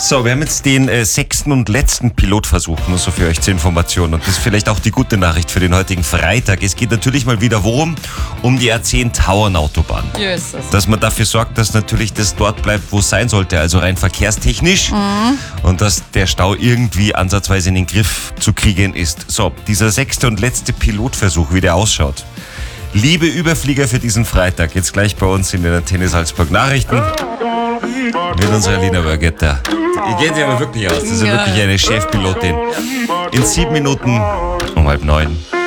So, wir haben jetzt den 6. und letzten Pilotversuch, nur so für euch zur Information. Und das ist vielleicht auch die gute Nachricht für den heutigen Freitag. Es geht natürlich mal wieder worum? Um die A10 Tauernautobahn. Jesus. Dass man dafür sorgt, dass natürlich das dort bleibt, wo es sein sollte, also rein verkehrstechnisch. Und dass der Stau irgendwie ansatzweise in den Griff zu kriegen ist. So, dieser 6. und letzte Pilotversuch, wie der ausschaut. Liebe Überflieger für diesen Freitag, jetzt gleich bei uns in den Antenne Salzburg Nachrichten mit unserer Lina Burgetter. Die geht ja aber wirklich aus, das ist ja wirklich eine Chefpilotin. In 7 Minuten um 8:30.